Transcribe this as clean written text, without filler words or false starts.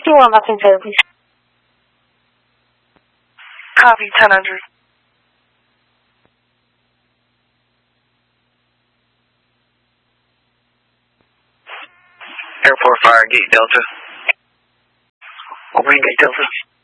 51 Messenger, please. Copy, 1000. Airport Fire Gate Delta. Green Gate Delta.